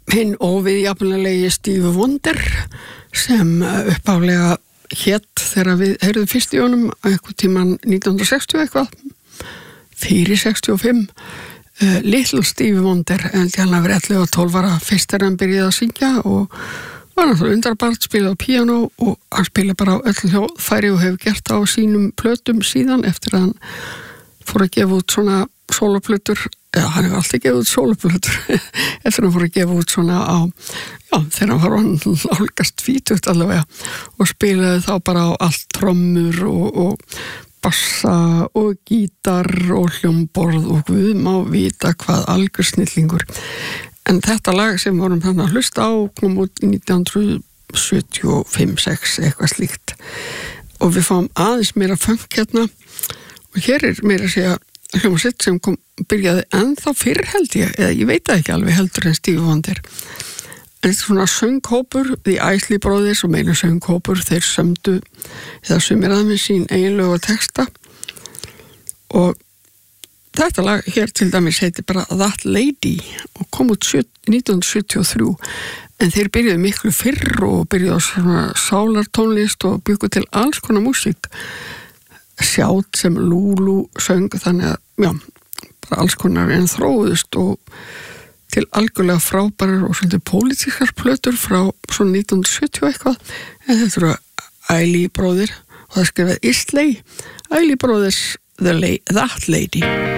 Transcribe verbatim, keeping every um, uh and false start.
hinn óviðjafnanlegi Stevie Wonder sem uppáflega hét þegar við heyrðum fyrst í honum eitthvað tíman nítján hundruð sextíu eitthvað fyrir sextíu og fimm uh, Little Stevie Wonder en hann hafi verið ellefu og tólf ára fyrst þegar hann byrjaði að syngja og var náttúrulega undrarbart, spilaði á píanó og hann spilaði bara á öllu hljóðfæri og hefur gert á sínum plötum síðan eftir að hann fór að gefa út svona sóloplötur, eða hann hefur alltaf gefið út sóloplötur eftir að hann fór að gefa út svona á, já, þegar hann var hann álgast tvítugt allavega og spilaði þá bara á allt trommur og, og bassa og gítar og hljómborð og við má vita hvað algjör snillingur. En þetta lag sem vorum þannig að hlusta á kom út nítján hundruð sjötíu og fimm sex eitthvað slíkt og við fáum aðeins meira funk hérna og hér er meira að segja hljómsveit sem kom, byrjaði ennþá fyrr held ég, eða ég veit það ekki alveg heldur en Stevie Wonder. En þetta er svona sönghópur, The Isley Brothers og meina sönghópur, þeir sömdu eða sumir aðeins sín eiginlegu texta og þetta lag hér til dæmis heiti bara That Lady og kom út nítján hundruð sjötíu og þrjú en þeir byrjuði miklu fyrr og byrjuði á svona sálartónlist og byggu til alls konar músík sjátt sem Lulu söng þannig að, já, bara alls konar en þróðust og til algjörlega frábærar og svolítið pólitískar plötur frá svona nítján hundruð sjötíu eitthvað en þetta eru Isley bróðir og það skrifaði Isley Isley Brothers The La- That Lady